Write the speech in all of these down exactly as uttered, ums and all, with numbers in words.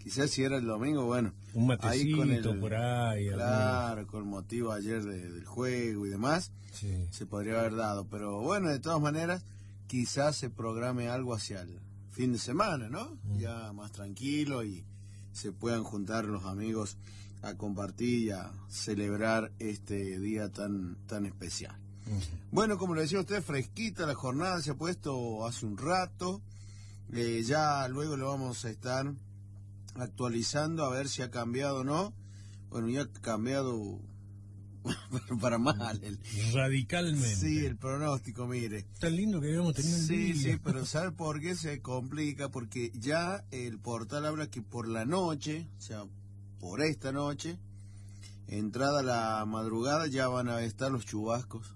quizás si era el domingo, bueno, un matecito ahí con el, por ahí. Claro, algunos. con motivo ayer de, del juego y demás, sí. se podría haber dado. Pero bueno, de todas maneras, quizás se programe algo hacia el fin de semana, ¿no? Mm. Ya más tranquilo y se puedan juntar los amigos a compartir y a celebrar este día tan, tan especial. Uh-huh. Bueno, como le decía usted, fresquita la jornada, se ha puesto hace un rato, eh, ya luego lo vamos a estar actualizando a ver si ha cambiado o no. Bueno, ya ha cambiado para mal. El, radicalmente. Sí, el pronóstico, mire. Tan lindo que habíamos tenido el Sí, día. sí, pero ¿sabe por qué se complica? Porque ya el portal habla que por la noche, o sea, por esta noche, entrada la madrugada, ya van a estar los chubascos.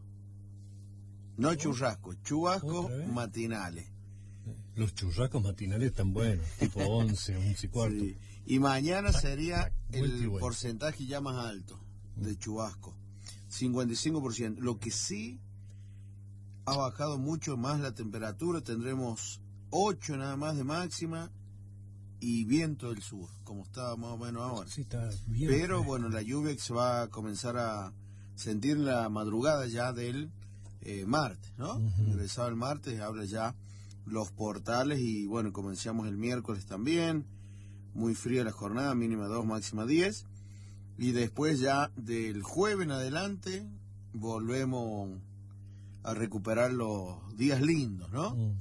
No oh. churrascos, chubascos matinales. Los churrascos matinales están buenos, tipo once, once y cuarto. Sí. Y mañana sería el porcentaje ya más alto de chubasco, cincuenta y cinco por ciento. Lo que sí ha bajado mucho más la temperatura, tendremos ocho nada más de máxima y viento del sur, como está más o menos ahora. Sí, está bien. Pero fresco. bueno, la lluvia que se va a comenzar a sentir en la madrugada ya del eh, martes, ¿no? Uh-huh. Ingresado el martes, habla ya los portales y bueno, comenzamos el miércoles también, muy fría la jornada, mínima dos, máxima diez, y después ya del jueves en adelante volvemos a recuperar los días lindos, ¿no? Uh-huh.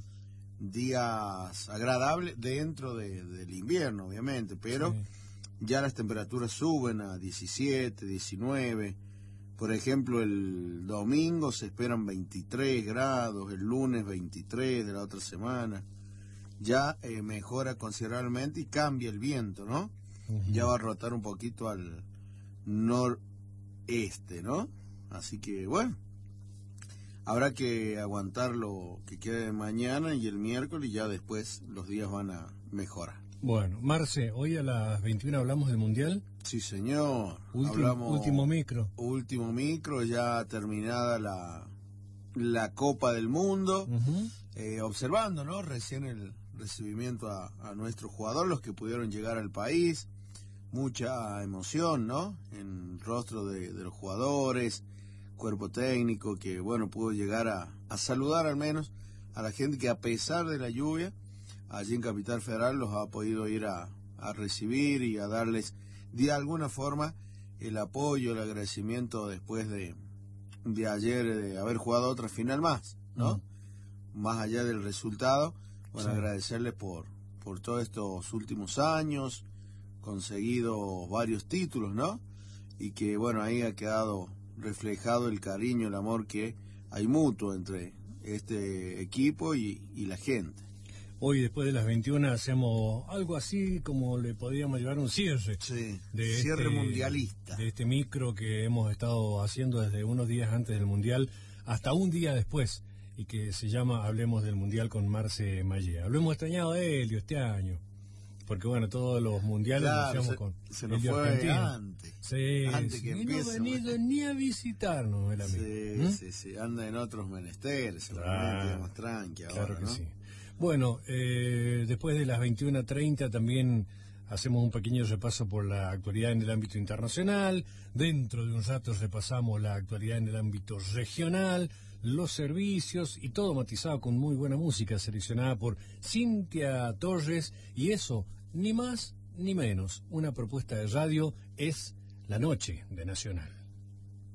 Días agradables dentro de, del invierno, obviamente, pero sí. Ya las temperaturas suben a diecisiete, diecinueve. Por ejemplo, el domingo se esperan veintitrés grados, el lunes veintitrés de la otra semana. Ya eh, mejora considerablemente y cambia el viento, ¿no? Uh-huh. Ya va a rotar un poquito al noreste, ¿no? Así que, bueno, habrá que aguantar lo que quede mañana y el miércoles y ya después los días van a mejorar. Bueno, Marce, hoy a las veintiuna hablamos del Mundial. Sí, señor. Último, Hablamos, último micro. Último micro, ya terminada la, la Copa del Mundo. Uh-huh. Eh, observando, ¿no? Recién el recibimiento a, a nuestros jugadores, los que pudieron llegar al país. Mucha emoción, ¿no? En el rostro de, de los jugadores, cuerpo técnico, que, bueno, pudo llegar a, a saludar al menos a la gente que a pesar de la lluvia, allí en Capital Federal los ha podido ir a, a recibir y a darles de alguna forma el apoyo, el agradecimiento después de, de ayer de haber jugado otra final más, ¿no? Mm. Más allá del resultado, bueno, sí. Agradecerles por, por todos estos últimos años, conseguido varios títulos, ¿no? Y que, bueno, ahí ha quedado reflejado el cariño, el amor que hay mutuo entre este equipo y, y la gente. Hoy, después de las veintiuna, hacemos algo así como le podríamos llevar un cierre. Sí, de cierre este, mundialista. De este micro que hemos estado haciendo desde unos días antes del Mundial hasta un día después, y que se llama Hablemos del Mundial con Marce Mayea. Lo hemos extrañado a Helio este año, porque bueno, todos los mundiales claro, los hacemos se, con se nos Helio fue Argentino. antes. Sí, antes sí, que ni empiece, no ha venido bueno. ni a visitarnos el amigo. Sí, ¿Mm? sí, sí, anda en otros menesteres, seguramente, ah, más tranqui ahora, claro que ¿no? sí. Bueno, eh, después de las veintiuna treinta también hacemos un pequeño repaso por la actualidad en el ámbito internacional. Dentro de un rato repasamos la actualidad en el ámbito regional, los servicios y todo matizado con muy buena música seleccionada por Cintia Torres. Y eso, ni más ni menos, una propuesta de radio es La Noche de Nacional.